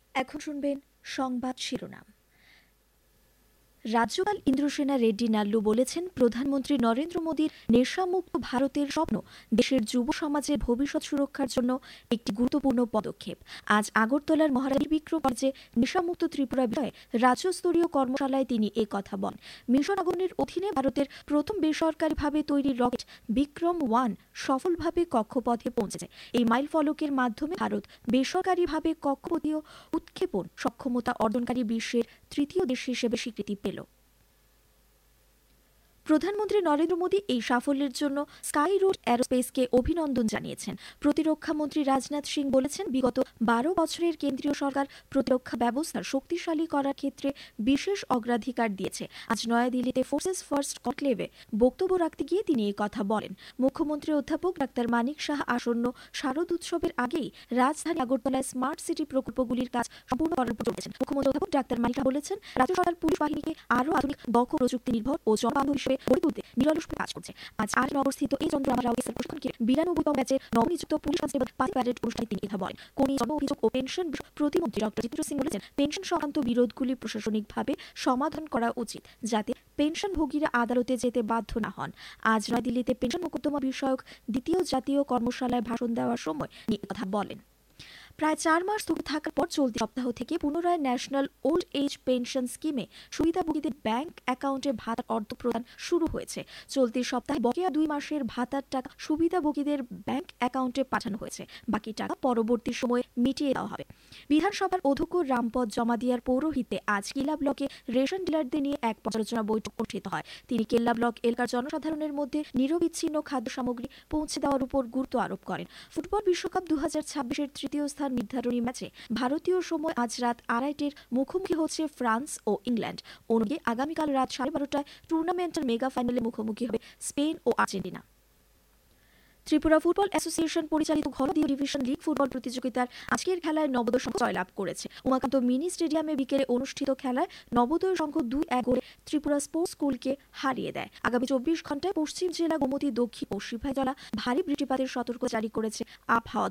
এখন শুনবেন সংবাদ শিরোনাম। রাজ্যপাল ইন্দ্রসেনা রেড্ডি নাল্লু বলেছেন, প্রধানমন্ত্রী নরেন্দ্র মোদীর নেশামুক্ত ভারতের স্বপ্ন দেশের যুব সমাজের ভবিষ্যৎ সুরক্ষার জন্য একটি গুরুত্বপূর্ণ পদক্ষেপ। আজ আগরতলার মহারানী বিক্রম কলেজে নেশামুক্ত ত্রিপুরা বিষয়ে রাজ্যস্তরীয় কর্মশালায় তিনি কথা বলেন। মিশন আগুনের অধীনে ভারতের প্রথম বেসরকারিভাবে তৈরি রকেট বিক্রম-1 সফলভাবে কক্ষপথে পৌঁছেছে। এই মাইল ফলকের মাধ্যমে ভারত বেসরকারিভাবে কক্ষপথীয় উৎক্ষেপণ সক্ষমতা অর্জনকারী বিশ্বের তৃতীয় দেশ হিসেবে স্বীকৃতি পেল। প্রধানমন্ত্রী নরেন্দ্র মোদী এই সাফল্যের জন্য স্কাই রুট এরোস্পেসকে অভিনন্দন জানিয়েছেন। প্রতিরক্ষামন্ত্রী রাজনাথ সিং বলেছেন, বিগত 12 বছরের কেন্দ্রীয় সরকার প্রতিরক্ষা ব্যবস্থা শক্তিশালী করার ক্ষেত্রে বিশেষ অগ্রাধিকার দিয়েছে। আজ নয়াদিল্লিতে ফোর্সেস ফার্স্ট কনক্লেভে বক্তব্য রাখতে গিয়ে তিনি এই কথা বলেন। মুখ্যমন্ত্রী অধ্যাপক ডাক্তার মানিক সাহা আসন্ন শারদ উৎসবের আগেই রাজধানী আগরতলায় স্মার্ট সিটি প্রকল্পগুলির কাজ সম্পূর্ণ করার উপর জোর দিয়েছেন। মুখ্যমন্ত্রী অধ্যাপক ডাক্তার মানিক সাহা বলেছেন, রাজ্য সরকার পুলিশ বাহিনীকে আরও আধুনিক, দক্ষ, প্রযুক্তি নির্ভর ও জনবান্ধব হিসেবে গড়ে তুলতে নিরলসভাবে কাজ করছে। আজ নগরস্থিত এই চন্দ্ররামা রাও এসএল প্রশিক্ষণ কেন্দ্রে 92তম ব্যাচের নবনিযুক্ত পুলিশ কনস্টেবল পাতি প্যারেড অনুষ্ঠানে তিনি কথা বলেন। কর্মী, জন অভিযোগ ও পেনশন প্রতিমন্ত্রী ডক্টর জিতেন্দ্র সিং বলেছেন, পেনশন সংক্রান্ত বিরোধগুলি প্রশাসনিকভাবে সমাধান করা উচিত, যাতে পেনশনভোগীরা আদালতে যেতে বাধ্য না হন। আজ নয়াদিল্লিতে পেনশন মোকদ্দমা বিষয়ক দ্বিতীয় জাতীয় কর্মশালায় ভাষণ দেওয়ার সময় তিনি কথা বলেন। প্রায় 4 মাস স্থগিত থাকার পর চলতি সপ্তাহ থেকে পুনরায় ন্যাশনাল ওল্ড এজ পেনশন স্কিমে সুবিধাভোগীদের ব্যাংক অ্যাকাউন্টে ভাতার অর্থ প্রদান শুরু হয়েছে। চলতি সপ্তাহে বকেয়া 2 মাসের ভাতার টাকা সুবিধাভোগীদের ব্যাংক অ্যাকাউন্টে পাঠানো হয়েছে। বাকি টাকা পরবর্তী সময়ে মিটিয়ে দেওয়া হবে। বিধানসভার অধ্যক্ষ রামপদ জমাদিয়ার পৌরোহিত্যে আজ কিল্লা ব্লকে রেশন ডিলারদের নিয়ে এক পর্যালোচনা বৈঠক অনুষ্ঠিত হয়। তিনি কিল্লা ব্লক এলাকার জনসাধারণের মধ্যে নিরবিচ্ছিন্ন খাদ্য সামগ্রী পৌঁছে দেওয়ার উপর গুরুত্ব আরোপ করেন। ফুটবল বিশ্বকাপ 2026-এর তৃতীয় স্থান নির্ধারণী ম্যাচে ভারতীয় সময় আজ রাত 2:30টায় মুখোমুখি হচ্ছে ফ্রান্স ও ইংল্যান্ড। অন্যদিকে আগামীকাল রাত 12:30টায় টুর্নামেন্টের মেগা ফাইনালে মুখোমুখি হবে স্পেন ও আর্জেন্টিনা। ত্রিপুরা ফুটবল অ্যাসোসিয়েশন পরিচালিত ঘরোয়া ডিভিশন লিগ ফুটবল প্রতিযোগিতার আজকের খেলায় নবোদয় সংঘ জয়লাভ করেছে। উমাকান্ত মিনি স্টেডিয়ামে বিকেলে অনুষ্ঠিত খেলায় নবোদয় সংঘ 2-1 গোলে ত্রিপুরা স্পোর্টস স্কুলকে হারিয়ে দেয়। আগামী 24 ঘন্টায় পশ্চিম জেলা গোমতী, দক্ষিণ ও সিপাহীজলা ভারী বৃষ্টিপাতের সতর্ক জারি করেছে আবহাওয়া